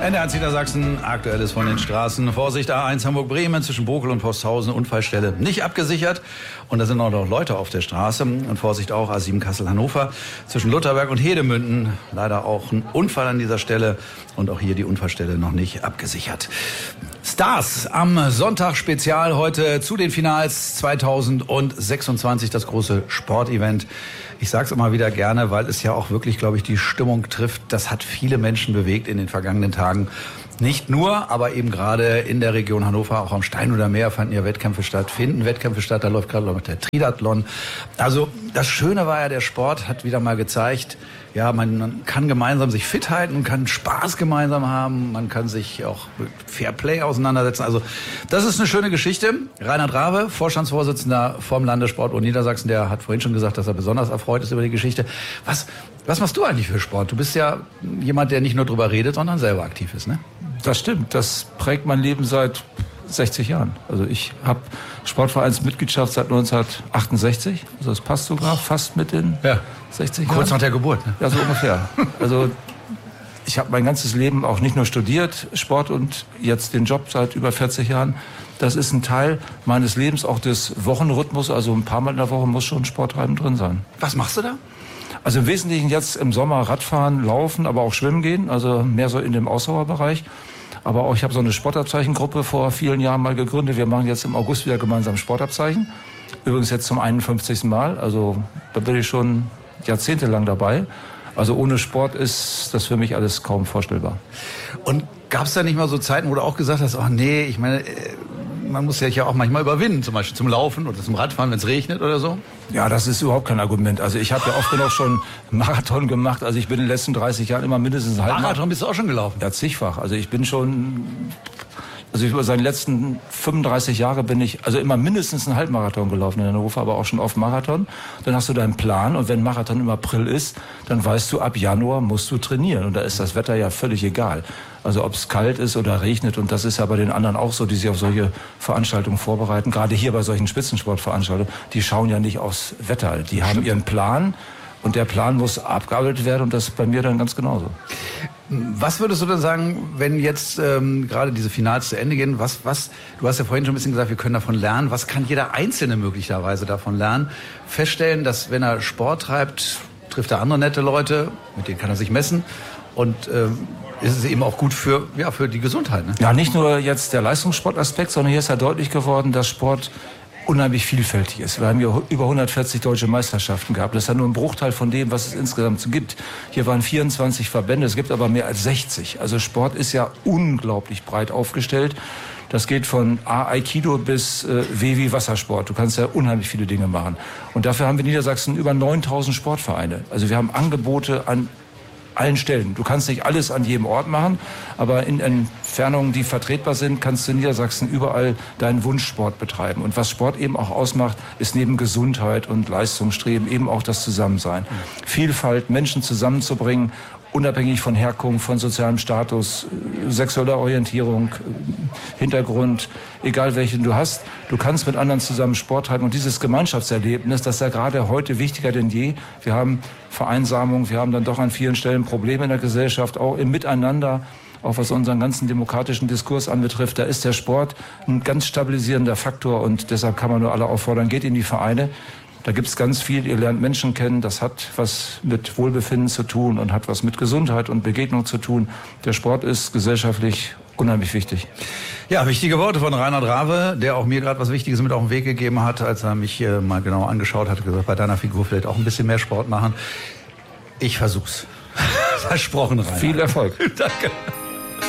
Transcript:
NDR Niedersachsen, Aktuelles von den Straßen. Vorsicht, A1 Hamburg-Bremen zwischen Bokel und Posthausen, Unfallstelle nicht abgesichert. Und da sind auch noch Leute auf der Straße. Und Vorsicht auch, A7 Kassel-Hannover zwischen Lutherberg und Hedemünden. Leider auch ein Unfall an dieser Stelle und auch hier die Unfallstelle noch nicht abgesichert. Stars am Sonntag Spezial heute zu den Finals 2026, das große Sportevent. Ich sage es immer wieder gerne, weil es ja auch wirklich, glaube ich, die Stimmung trifft. Das hat viele Menschen bewegt in den vergangenen Tagen. Nicht nur, aber eben gerade in der Region Hannover, auch am Steinuder Meer finden Wettkämpfe statt, da läuft gerade noch der Triathlon. Also das Schöne war ja, der Sport hat wieder mal gezeigt, ja, man kann gemeinsam sich fit halten, kann Spaß gemeinsam haben, man kann sich auch mit Fairplay auseinandersetzen. Also das ist eine schöne Geschichte. Reinhard Rawe, Vorstandsvorsitzender vom Landessportbund Niedersachsen, der hat vorhin schon gesagt, dass er besonders erfreut ist über die Geschichte. Was machst du eigentlich für Sport? Du bist ja jemand, der nicht nur drüber redet, sondern selber aktiv ist, ne? Das stimmt. Das prägt mein Leben seit 60 Jahren. Also ich habe Sportvereinsmitgliedschaft seit 1968. Also das passt sogar fast mit den 60 Jahren. Kurz nach der Geburt, ne? Ja, so ungefähr. Also ich habe mein ganzes Leben auch nicht nur studiert, Sport, und jetzt den Job seit über 40 Jahren. Das ist ein Teil meines Lebens, auch des Wochenrhythmus. Also ein paar Mal in der Woche muss schon Sporttreiben drin sein. Was machst du da? Also im Wesentlichen jetzt im Sommer Radfahren, Laufen, aber auch Schwimmen gehen. Also mehr so in dem Ausdauerbereich. Aber auch, ich habe so eine Sportabzeichengruppe vor vielen Jahren mal gegründet. Wir machen jetzt im August wieder gemeinsam Sportabzeichen. Übrigens jetzt zum 51. Mal. Also da bin ich schon jahrzehntelang dabei. Also ohne Sport ist das für mich alles kaum vorstellbar. Und gab es da nicht mal so Zeiten, wo du auch gesagt hast, ach nee, ich meine, man muss sich ja auch manchmal überwinden, zum Beispiel zum Laufen oder zum Radfahren, wenn es regnet oder so? Ja, das ist überhaupt kein Argument. Also ich habe ja oft genug schon Marathon gemacht. Also ich bin in den letzten 30 Jahren immer mindestens einen Marathon bist du auch schon gelaufen? Ja, zigfach. Also ich bin schon... Also über seine letzten 35 Jahre bin ich also immer mindestens einen Halbmarathon gelaufen in Hannover, aber auch schon oft Marathon. Dann hast du deinen Plan, und wenn Marathon im April ist, dann weißt du, ab Januar musst du trainieren. Und da ist das Wetter ja völlig egal. Also ob es kalt ist oder regnet, und das ist ja bei den anderen auch so, die sich auf solche Veranstaltungen vorbereiten. Gerade hier bei solchen Spitzensportveranstaltungen, die schauen ja nicht aufs Wetter. Die haben ihren Plan. Und der Plan muss abgearbeitet werden, und das ist bei mir dann ganz genauso. Was würdest du denn sagen, wenn jetzt gerade diese Finals zu Ende gehen? Du hast ja vorhin schon ein bisschen gesagt, wir können davon lernen. Was kann jeder Einzelne möglicherweise davon lernen? Feststellen, dass wenn er Sport treibt, trifft er andere nette Leute, mit denen kann er sich messen. Und ist es eben auch gut für die Gesundheit, ne? Ja, nicht nur jetzt der Leistungssportaspekt, sondern hier ist ja deutlich geworden, dass Sport unheimlich vielfältig ist. Wir haben hier über 140 deutsche Meisterschaften gehabt. Das ist ja nur ein Bruchteil von dem, was es insgesamt so gibt. Hier waren 24 Verbände, es gibt aber mehr als 60. Also Sport ist ja unglaublich breit aufgestellt. Das geht von Aikido bis W wie Wassersport. Du kannst ja unheimlich viele Dinge machen. Und dafür haben wir in Niedersachsen über 9000 Sportvereine. Also wir haben Angebote an allen Stellen. Du kannst nicht alles an jedem Ort machen, aber in Entfernungen, die vertretbar sind, kannst du in Niedersachsen überall deinen Wunschsport betreiben. Und was Sport eben auch ausmacht, ist neben Gesundheit und Leistungsstreben eben auch das Zusammensein. Vielfalt, Menschen zusammenzubringen, unabhängig von Herkunft, von sozialem Status, sexueller Orientierung, Hintergrund, egal welchen du hast. Du kannst mit anderen zusammen Sport treiben. Und dieses Gemeinschaftserlebnis, das ist ja gerade heute wichtiger denn je. Wir haben Vereinsamung, wir haben dann doch an vielen Stellen Probleme in der Gesellschaft, auch im Miteinander, auch was unseren ganzen demokratischen Diskurs anbetrifft. Da ist der Sport ein ganz stabilisierender Faktor, und deshalb kann man nur alle auffordern, geht in die Vereine. Da gibt's ganz viel, ihr lernt Menschen kennen, das hat was mit Wohlbefinden zu tun und hat was mit Gesundheit und Begegnung zu tun. Der Sport ist gesellschaftlich unheimlich wichtig. Ja, wichtige Worte von Reinhard Rawe, der auch mir gerade was Wichtiges mit auf den Weg gegeben hat, als er mich mal genau angeschaut hat, gesagt, bei deiner Figur vielleicht auch ein bisschen mehr Sport machen. Ich versuch's. Versprochen, Reinhard. Viel Erfolg. Danke.